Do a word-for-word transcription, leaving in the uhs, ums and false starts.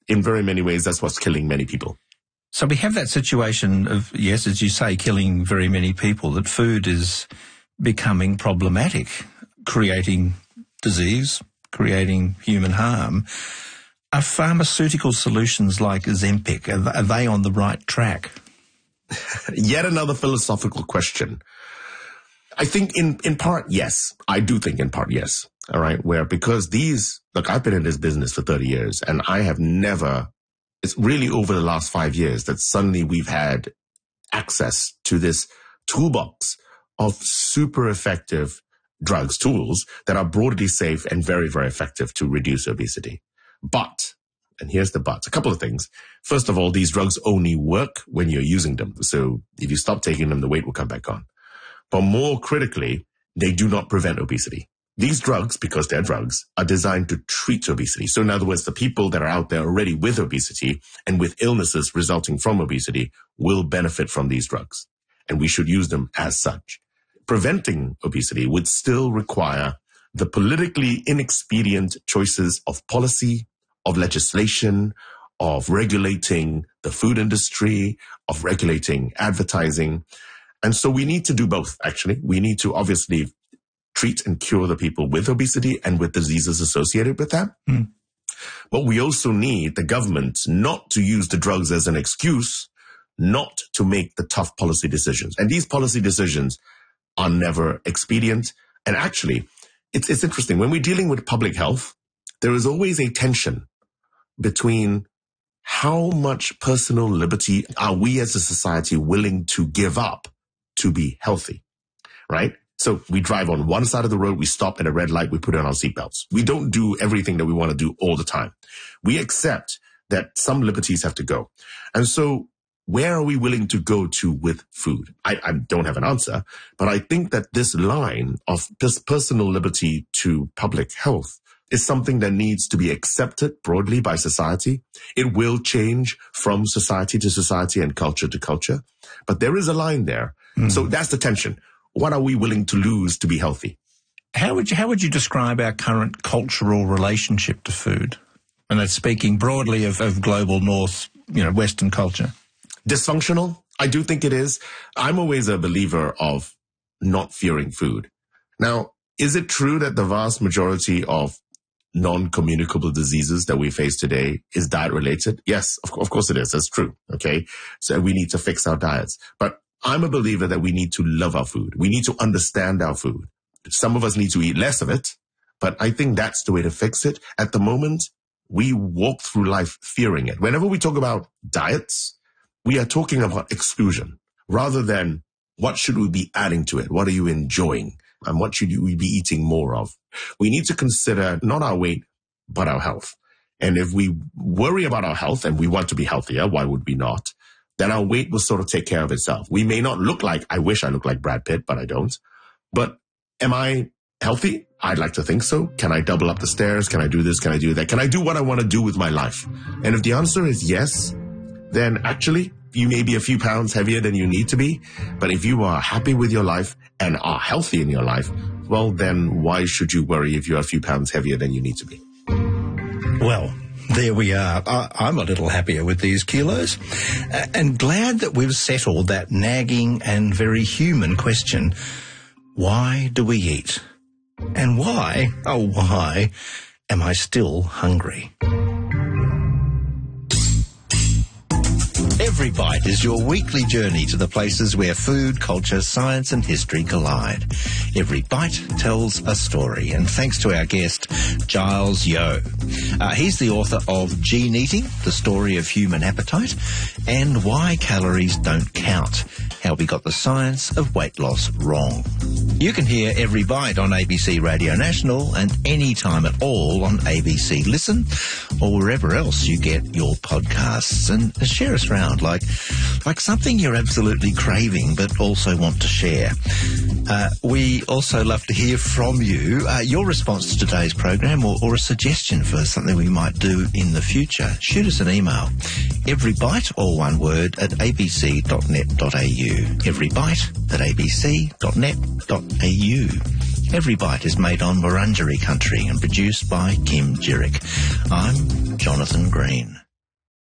in very many ways, that's what's killing many people. So we have that situation of, yes, as you say, killing very many people, that food is becoming problematic, creating disease, creating human harm. Are pharmaceutical solutions like Ozempic, are they on the right track? Yet another philosophical question. I think in, in part, yes. I do think in part, yes. All right. Where because these, look, I've been in this business for thirty years and I have never, it's really over the last five years that suddenly we've had access to this toolbox of super effective drugs, tools that are broadly safe and very, very effective to reduce obesity. But, and here's the but, a couple of things. First of all, these drugs only work when you're using them. So if you stop taking them, the weight will come back on. But more critically, they do not prevent obesity. These drugs, because they're drugs, are designed to treat obesity. So in other words, the people that are out there already with obesity and with illnesses resulting from obesity will benefit from these drugs. And we should use them as such. Preventing obesity would still require the politically inexpedient choices of policy, of legislation, of regulating the food industry, of regulating advertising. And so we need to do both, actually. We need to obviously treat and cure the people with obesity and with diseases associated with that. Mm. But we also need the government not to use the drugs as an excuse not to make the tough policy decisions. And these policy decisions are never expedient. And actually, it's, it's interesting. When we're dealing with public health, there is always a tension between how much personal liberty are we as a society willing to give up to be healthy, right? So we drive on one side of the road, we stop at a red light, we put on our seatbelts. We don't do everything that we want to do all the time. We accept that some liberties have to go. And so where are we willing to go to with food? I, I don't have an answer, but I think that this line of this personal liberty to public health is something that needs to be accepted broadly by society. It will change from society to society and culture to culture, but there is a line there. Mm. So that's the tension. What are we willing to lose to be healthy? How would you, how would you describe our current cultural relationship to food? And that's speaking broadly of, of global North, you know, Western culture. Dysfunctional? I do think it is. I'm always a believer of not fearing food. Now, is it true that the vast majority of non-communicable diseases that we face today is diet related? Yes, of, of course it is. That's true. Okay. So we need to fix our diets. But I'm a believer that we need to love our food. We need to understand our food. Some of us need to eat less of it, but I think that's the way to fix it. At the moment, we walk through life fearing it. Whenever we talk about diets, we are talking about exclusion rather than what should we be adding to it? What are you enjoying? And what should we be eating more of? We need to consider not our weight, but our health. And if we worry about our health and we want to be healthier, why would we not? Then our weight will sort of take care of itself. We may not look like, I wish I looked like Brad Pitt, but I don't. But am I healthy? I'd like to think so. Can I double up the stairs? Can I do this? Can I do that? Can I do what I want to do with my life? And if the answer is yes, then actually you may be a few pounds heavier than you need to be. But if you are happy with your life and are healthy in your life, well, then why should you worry if you're a few pounds heavier than you need to be? Well, there we are. I, I'm a little happier with these kilos uh, and glad that we've settled that nagging and very human question. Why do we eat? And why, oh why, am I still hungry? Every Bite is your weekly journey to the places where food, culture, science and history collide. Every Bite tells a story, and thanks to our guest, Giles Yeo. Uh, he's the author of Gene Eating, The Story of Human Appetite, and Why Calories Don't Count, How We Got the Science of Weight Loss Wrong. You can hear Every Bite on A B C Radio National and any time at all on A B C Listen or wherever else you get your podcasts. And share us around like like something you're absolutely craving but also want to share. Uh, we also love to hear from you, uh, your response to today's program or, or a suggestion for something we might do in the future. Shoot us an email. Everybite, all one word, at abc dot net dot a u. Everybite at abc dot net dot a u. Every Bite is made on Wurundjeri country and produced by Kim Jerick. I'm Jonathan Green.